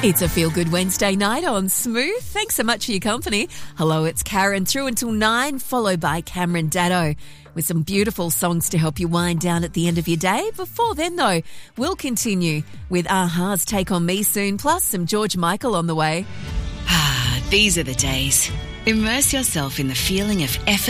It's a feel-good Wednesday night on Smooth. Thanks so much for your company. Hello, it's Karen through until 9, followed by Cameron Daddo with some beautiful songs to help you wind down at the end of your day. Before then, though, we'll continue with Aha's Take On Me soon, plus some George Michael on the way. These are the days. Immerse yourself in the feeling of effort